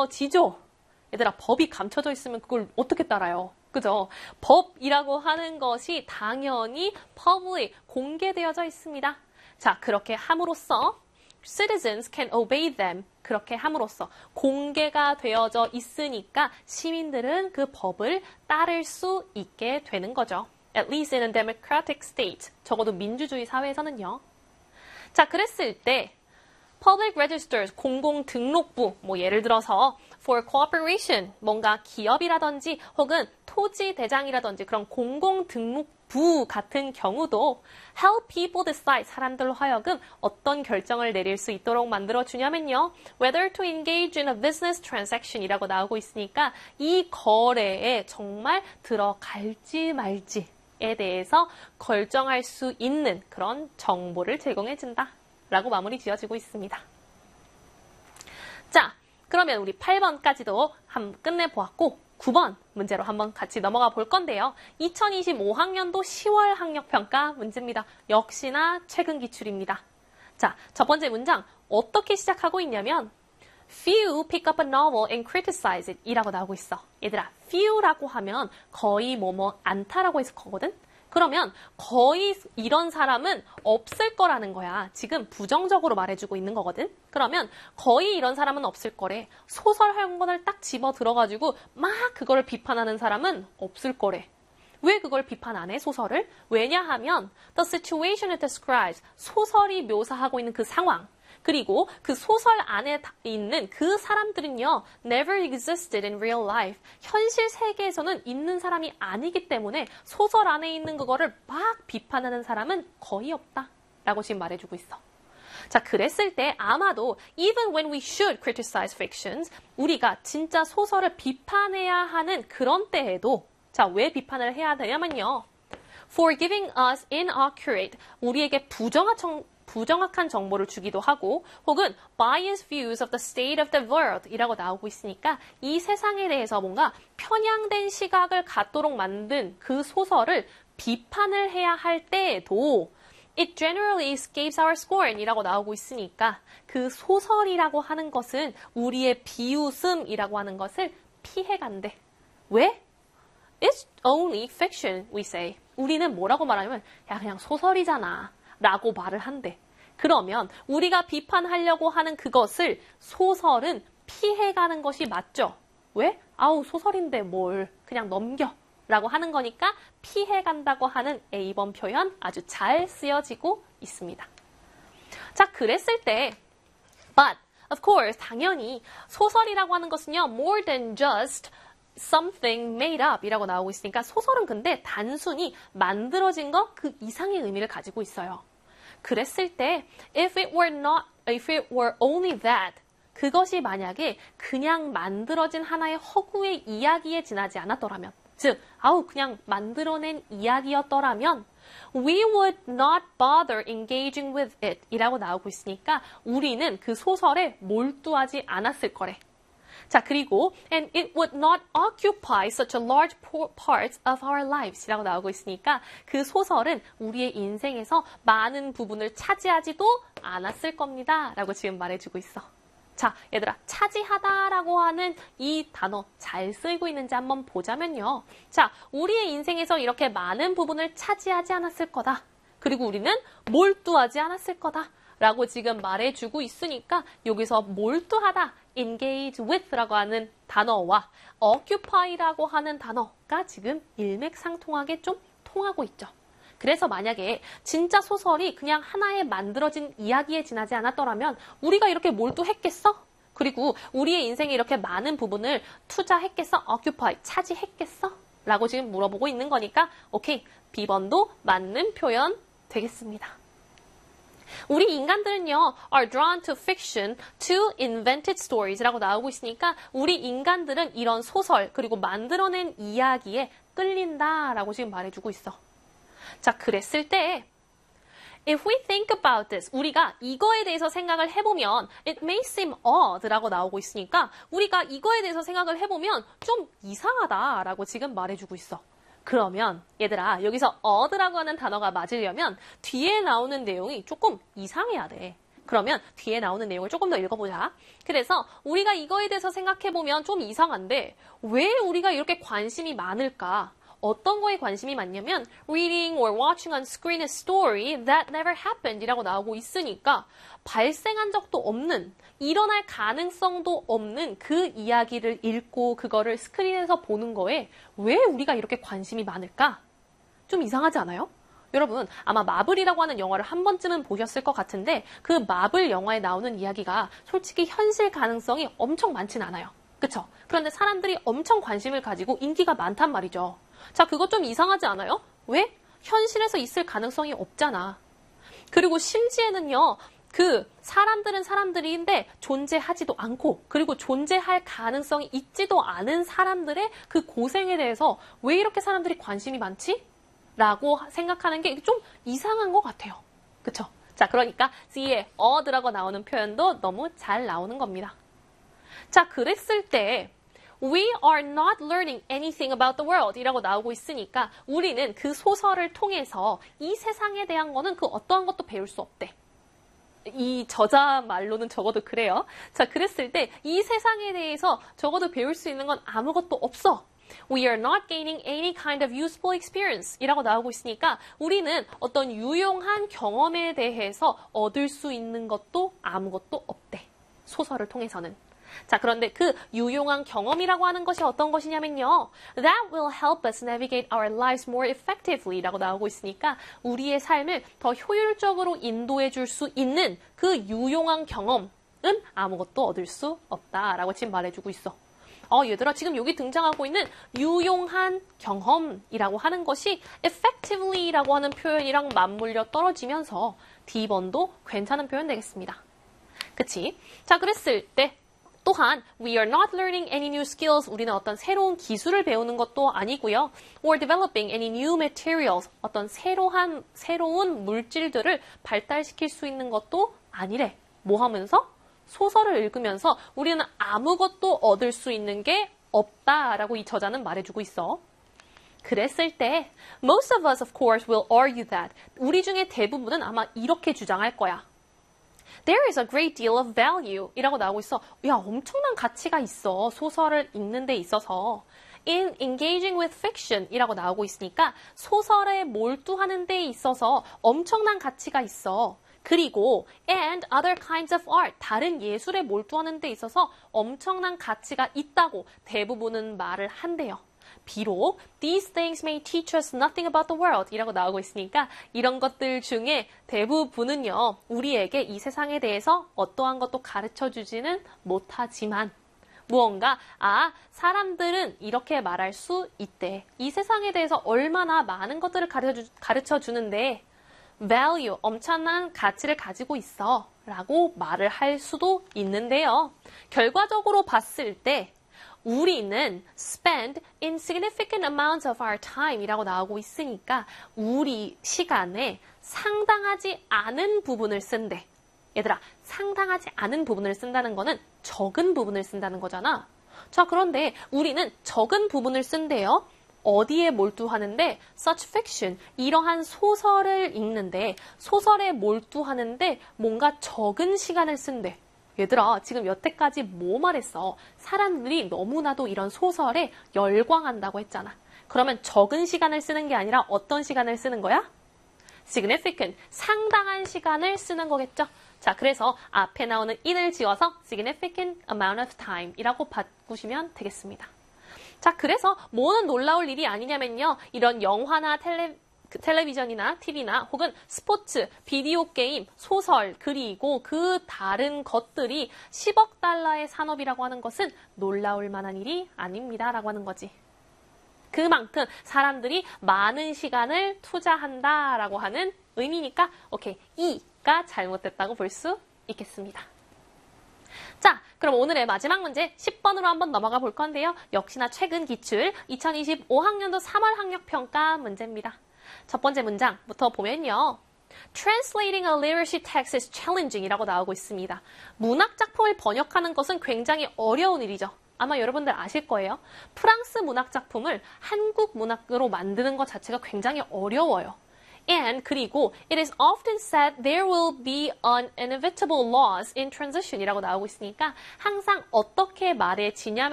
감춰지죠? 얘들아, 법이 감춰져 있으면 그걸 어떻게 따라요? 그죠? 법이라고 하는 것이 당연히 public, 공개되어져 있습니다. 자, 그렇게 함으로써 citizens can obey them. 그렇게 함으로써 공개가 되어져 있으니까 시민들은 그 법을 따를 수 있게 되는 거죠. At least in a democratic state. 적어도 민주주의 사회에서는요. 자, 그랬을 때 Public Registers, 공공등록부, 뭐 예를 들어서 for corporation, 뭔가 기업이라든지 혹은 토지대장이라든지 그런 공공등록부 같은 경우도 help people decide, 사람들로 하여금 어떤 결정을 내릴 수 있도록 만들어주냐면요. whether to engage in a business transaction이라고 나오고 있으니까 이 거래에 정말 들어갈지 말지에 대해서 결정할 수 있는 그런 정보를 제공해준다. 라고 마무리 지어지고 있습니다. 자, 그러면 우리 8번까지도 한번 끝내보았고 9번 문제로 한번 같이 넘어가 볼 건데요. 2025학년도 10월 학력평가 문제입니다. 역시나 최근 기출입니다. 자, 첫 번째 문장 어떻게 시작하고 있냐면 Few pick up a novel and criticize it 이라고 나오고 있어. 얘들아, few라고 하면 거의 뭐뭐 않다라고 해서 거거든? 그러면 거의 이런 사람은 없을 거라는 거야. 지금 부정적으로 말해주고 있는 거거든. 그러면 거의 이런 사람은 없을 거래. 소설 한 권을 딱 집어 들어가지고 막 그거를 비판하는 사람은 없을 거래. 왜 그걸 비판 안 해, 소설을? 왜냐하면 the situation it describes, 소설이 묘사하고 있는 그 상황, 그리고 그 소설 안에 있는 그 사람들은요, never existed in real life. 현실 세계에서는 있는 사람이 아니기 때문에 소설 안에 있는 그거를 막 비판하는 사람은 거의 없다. 라고 지금 말해주고 있어. 자, 그랬을 때 아마도 even when we should criticize fictions, 우리가 진짜 소설을 비판해야 하는 그런 때에도 자, 왜 비판을 해야 되냐면요. For giving us inaccurate, 우리에게 부정확한 정보를 주기도 하고 혹은 biased views of the state of the world 이라고 나오고 있으니까 이 세상에 대해서 뭔가 편향된 시각을 갖도록 만든 그 소설을 비판을 해야 할 때에도 It generally escapes our scorn 이라고 나오고 있으니까 그 소설이라고 하는 것은 우리의 비웃음이라고 하는 것을 피해간대. 왜? It's only fiction, we say. 우리는 뭐라고 말하냐면 야 그냥 소설이잖아 라고 말을 한대. 그러면 우리가 비판하려고 하는 그것을 소설은 피해가는 것이 맞죠? 왜? 아우 소설인데 뭘 그냥 넘겨 라고 하는 거니까 피해간다고 하는 A번 표현 아주 잘 쓰여지고 있습니다. 자, 그랬을 때 but, of course, 당연히 소설이라고 하는 것은요 more than just something made up 이라고 나오고 있으니까 소설은 근데 단순히 만들어진 것 그 이상의 의미를 가지고 있어요. 그랬을 때 if it were only that 그것이 만약에 그냥 만들어진 하나의 허구의 이야기에 지나지 않았더라면 즉 아우 그냥 만들어낸 이야기였더라면 we would not bother engaging with it 이라고 나오고 있으니까 우리는 그 소설에 몰두하지 않았을 거래. 자, 그리고 and it would not occupy such a large part of our lives 이라고 나오고 있으니까 그 소설은 우리의 인생에서 많은 부분을 차지하지도 않았을 겁니다 라고 지금 말해주고 있어. 자, 얘들아, 차지하다라고 하는 이 단어 잘 쓰이고 있는지 한번 보자면요. 자, 우리의 인생에서 이렇게 많은 부분을 차지하지 않았을 거다. 그리고 우리는 몰두하지 않았을 거다. 라고 지금 말해주고 있으니까 여기서 몰두하다, engage with라고 하는 단어와 occupy라고 하는 단어가 지금 일맥상통하게 좀 통하고 있죠. 그래서 만약에 진짜 소설이 그냥 하나의 만들어진 이야기에 지나지 않았더라면 우리가 이렇게 몰두했겠어? 그리고 우리의 인생에 이렇게 많은 부분을 투자했겠어? occupy, 차지했겠어? 라고 지금 물어보고 있는 거니까 오케이, B번도 맞는 표현 되겠습니다. 우리 인간들은요, are drawn to fiction, to invented stories 라고 나오고 있으니까 우리 인간들은 이런 소설 그리고 만들어낸 이야기에 끌린다라고 지금 말해주고 있어. 자, 그랬을 때 if we think about this, 우리가 이거에 대해서 생각을 해보면 it may seem odd 라고 나오고 있으니까 우리가 이거에 대해서 생각을 해보면 좀 이상하다라고 지금 말해주고 있어. 그러면 얘들아, 여기서 odd라고 하는 단어가 맞으려면 뒤에 나오는 내용이 조금 이상해야 돼. 그러면 뒤에 나오는 내용을 조금 더 읽어보자. 그래서 우리가 이거에 대해서 생각해보면 좀 이상한데 왜 우리가 이렇게 관심이 많을까? 어떤 거에 관심이 많냐면 reading or watching on screen a story that never happened 이라고 나오고 있으니까 발생한 적도 없는, 일어날 가능성도 없는 그 이야기를 읽고 그거를 스크린에서 보는 거에 왜 우리가 이렇게 관심이 많을까? 좀 이상하지 않아요? 여러분 아마 마블이라고 하는 영화를 한 번쯤은 보셨을 것 같은데 그 마블 영화에 나오는 이야기가 솔직히 현실 가능성이 엄청 많진 않아요. 그쵸? 그런데 사람들이 엄청 관심을 가지고 인기가 많단 말이죠. 자, 그거 좀 이상하지 않아요? 왜? 현실에서 있을 가능성이 없잖아. 그리고 심지어는요, 그 사람들은 사람들인데 존재하지도 않고 그리고 존재할 가능성이 있지도 않은 사람들의 그 고생에 대해서 왜 이렇게 사람들이 관심이 많지? 라고 생각하는 게 좀 이상한 것 같아요. 그쵸? 자, 그러니까 C에 어드라고 나오는 표현도 너무 잘 나오는 겁니다. 자, 그랬을 때 We are not learning anything about the world 이라고 나오고 있으니까 우리는 그 소설을 통해서 이 세상에 대한 거는 그 어떠한 것도 배울 수 없대. 이 저자 말로는 적어도 그래요. 자, 그랬을 때 이 세상에 대해서 적어도 배울 수 있는 건 아무것도 없어. We are not gaining any kind of useful experience 이라고 나오고 있으니까 우리는 어떤 유용한 경험에 대해서 얻을 수 있는 것도 아무것도 없대. 소설을 통해서는. 자, 그런데 그 유용한 경험이라고 하는 것이 어떤 것이냐면요. That will help us navigate our lives more effectively 라고 나오고 있으니까 우리의 삶을 더 효율적으로 인도해 줄 수 있는 그 유용한 경험은 아무것도 얻을 수 없다라고 지금 말해주고 있어. 얘들아 지금 여기 등장하고 있는 유용한 경험이라고 하는 것이 effectively라고 하는 표현이랑 맞물려 떨어지면서 D번도 괜찮은 표현 되겠습니다. 그치? 자, 그랬을 때 또한 we are not learning any new skills. 우리는 어떤 새로운 기술을 배우는 것도 아니고요. or developing any new materials. 어떤 새로운 물질들을 발달시킬 수 있는 것도 아니래. 뭐 하면서? 소설을 읽으면서 우리는 아무것도 얻을 수 있는 게 없다라고 이 저자는 말해주고 있어. 그랬을 때 most of us of course will argue that. 우리 중에 대부분은 아마 이렇게 주장할 거야. There is a great deal of value 이라고 나오고 있어. 야, 엄청난 가치가 있어. 소설을 읽는 데 있어서. In engaging with fiction 이라고 나오고 있으니까 소설에 몰두하는 데 있어서 엄청난 가치가 있어. 그리고 and other kinds of art, 다른 예술에 몰두하는 데 있어서 엄청난 가치가 있다고 대부분은 말을 한대요. 비록 these things may teach us nothing about the world 이라고 나오고 있으니까 이런 것들 중에 대부분은요. 우리에게 이 세상에 대해서 어떠한 것도 가르쳐주지는 못하지만 무언가 사람들은 이렇게 말할 수 있대. 이 세상에 대해서 얼마나 많은 것들을 가르쳐주는데 value, 엄청난 가치를 가지고 있어 라고 말을 할 수도 있는데요. 결과적으로 봤을 때 우리는 spend insignificant amounts of our time 이라고 나오고 있으니까 우리 시간에 상당하지 않은 부분을 쓴대. 얘들아, 상당하지 않은 부분을 쓴다는 거는 적은 부분을 쓴다는 거잖아. 자, 그런데 우리는 적은 부분을 쓴대요. 어디에 몰두하는데? such fiction, 이러한 소설을 읽는데 소설에 몰두하는데 뭔가 적은 시간을 쓴대. 얘들아, 지금 여태까지 뭐 말했어? 사람들이 너무나도 이런 소설에 열광한다고 했잖아. 그러면 적은 시간을 쓰는 게 아니라 어떤 시간을 쓰는 거야? significant, 상당한 시간을 쓰는 거겠죠? 자, 그래서 앞에 나오는 in을 지워서 significant amount of time 이라고 바꾸시면 되겠습니다. 자, 그래서 뭐는 놀라울 일이 아니냐면요. 이런 영화나 텔레비전이나 TV나 혹은 스포츠, 비디오 게임, 소설, 그리고 그 다른 것들이 10억 달러의 산업이라고 하는 것은 놀라울 만한 일이 아닙니다. 라고 하는 거지. 그만큼 사람들이 많은 시간을 투자한다라고 하는 의미니까 오케이, E가 잘못됐다고 볼 수 있겠습니다. 자, 그럼 오늘의 마지막 문제 10번으로 한번 넘어가 볼 건데요. 역시나 최근 기출 2025학년도 3월 학력평가 문제입니다. 첫 번째 문장부터 보면요. Translating a literacy text is challenging 이라고 나오고 있습니다. 문학작품을 번역하는 것은 굉장히 어려운 일이죠. 아마 여러분들 아실 거예요. 프랑스 문학작품을 한국 문학으로 만드는 것 자체가 굉장히 어려워요. And 그리고 it is often said there will be an inevitable loss in transition이라고 나오고 있으니까 항상 어떻게 말해지냐면